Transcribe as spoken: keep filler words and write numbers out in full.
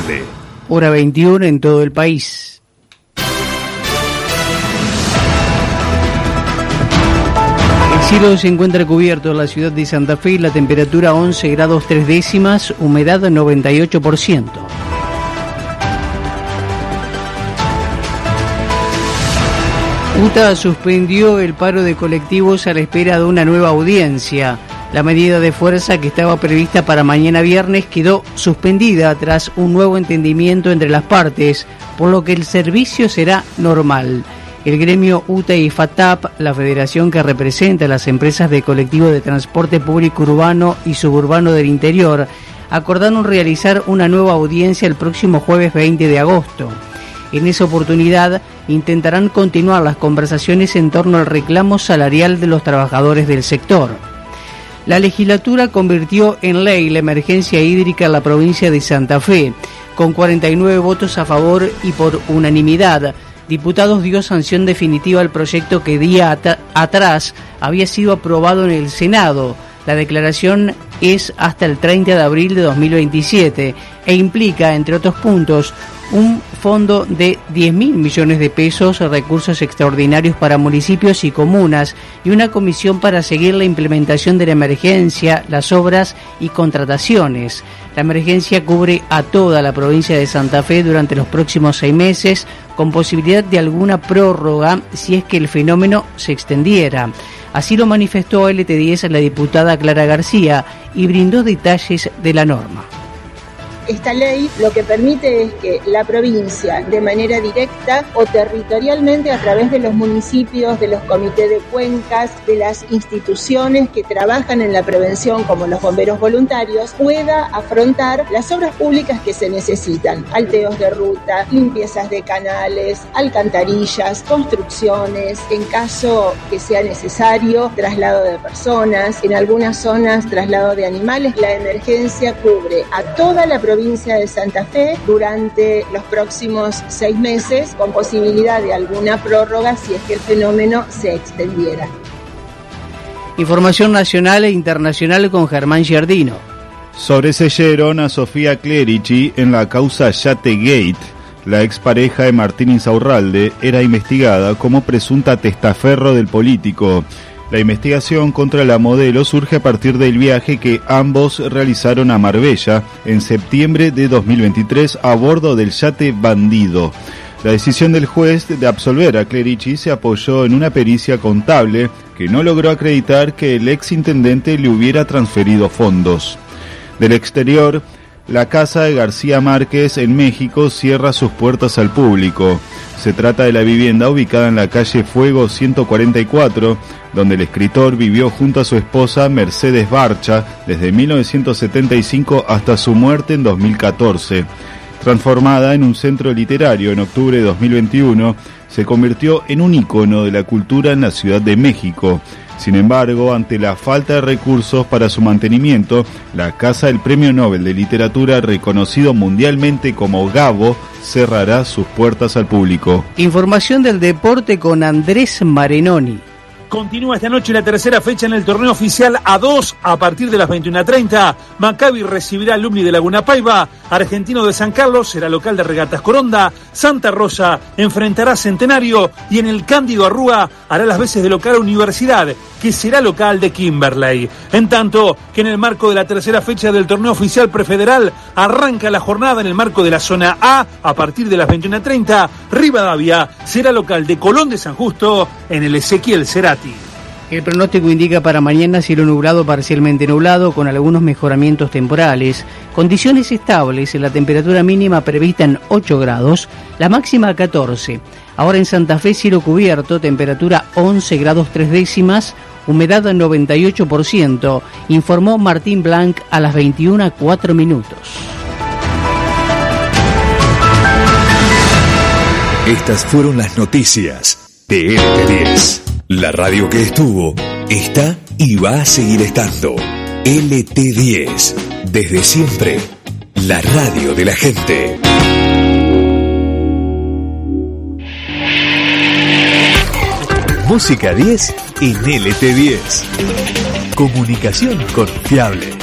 tarde. Hora veintiuno en todo el país. El cielo se encuentra cubierto en la ciudad de Santa Fe y la temperatura once grados tres décimas, humedad noventa y ocho por ciento. UTA suspendió el paro de colectivos a la espera de una nueva audiencia. La medida de fuerza que estaba prevista para mañana viernes quedó suspendida tras un nuevo entendimiento entre las partes, por lo que el servicio será normal. El gremio UTA y FATAP, la federación que representa a las empresas de colectivo de transporte público urbano y suburbano del interior, acordaron realizar una nueva audiencia el próximo jueves veinte de agosto. En esa oportunidad intentarán continuar las conversaciones en torno al reclamo salarial de los trabajadores del sector. La legislatura convirtió en ley la emergencia hídrica en la provincia de Santa Fe. Con cuarenta y nueve votos a favor y por unanimidad, diputados dio sanción definitiva al proyecto que día at- atrás había sido aprobado en el Senado. La declaración es hasta el treinta de abril de dos mil veintisiete e implica, entre otros puntos, un fondo de diez mil millones de pesos, recursos extraordinarios para municipios y comunas y una comisión para seguir la implementación de la emergencia, las obras y contrataciones. La emergencia cubre a toda la provincia de Santa Fe durante los próximos seis meses, con posibilidad de alguna prórroga si es que el fenómeno se extendiera. Así lo manifestó a L T diez la diputada Clara García y brindó detalles de la norma. Esta ley lo que permite es que la provincia, de manera directa o territorialmente a través de los municipios, de los comités de cuencas, de las instituciones que trabajan en la prevención como los bomberos voluntarios, pueda afrontar las obras públicas que se necesitan. Alteos de ruta, limpiezas de canales, alcantarillas, construcciones, en caso que sea necesario, traslado de personas, en algunas zonas traslado de animales. La emergencia cubre a toda la provincia provincia de Santa Fe durante los próximos seis meses, con posibilidad de alguna prórroga si es que el fenómeno se extendiera. Información nacional e internacional con Germán Giardino. Sobreseyeron a Sofía Clerici en la causa Yategate. La expareja de Martín Insaurralde era investigada como presunta testaferro del político. La investigación contra la modelo surge a partir del viaje que ambos realizaron a Marbella en septiembre de dos mil veintitrés a bordo del yate Bandido. La decisión del juez de absolver a Clerici se apoyó en una pericia contable que no logró acreditar que el exintendente le hubiera transferido fondos. Del exterior, la casa de García Márquez en México cierra sus puertas al público. Se trata de la vivienda ubicada en la calle Fuego ciento cuarenta y cuatro, donde el escritor vivió junto a su esposa Mercedes Barcha desde mil novecientos setenta y cinco hasta su muerte en dos mil catorce. Transformada en un centro literario en octubre de dos mil veintiuno, se convirtió en un ícono de la cultura en la Ciudad de México. Sin embargo, ante la falta de recursos para su mantenimiento, la Casa del Premio Nobel de Literatura, reconocido mundialmente como Gabo, cerrará sus puertas al público. Información del deporte con Andrés Marenoni. Continúa esta noche la tercera fecha en el torneo oficial A dos a partir de las veintiuna treinta. Maccabi recibirá al Alumni de Laguna Paiva. Argentino de San Carlos será local de Regatas Coronda. Santa Rosa enfrentará a Centenario y en el Cándido Arrúa hará las veces de local a Universidad, que será local de Kimberley. En tanto que en el marco de la tercera fecha del torneo oficial prefederal arranca la jornada en el marco de la zona A a partir de las veintiuna treinta. Rivadavia será local de Colón de San Justo en el Ezequiel Cerati. El pronóstico indica para mañana cielo nublado, parcialmente nublado, con algunos mejoramientos temporales, condiciones estables, la temperatura mínima prevista en ocho grados, la máxima catorce. Ahora en Santa Fe cielo cubierto, temperatura once grados tres décimas, humedad noventa y ocho por ciento, informó Martín Blanc a las veintiuna cuatro minutos. Estas fueron las noticias de L T diez. La radio que estuvo, está y va a seguir estando. L T diez. Desde siempre, la radio de la gente. Música diez en L T diez. Comunicación confiable.